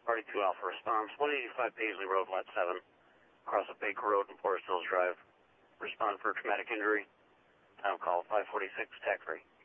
Party 2 Alpha response, 185 Paisley Road, Lot 7, across a Baker Road and Forest Hills Drive. Respond for traumatic injury. Time call 546, tag free.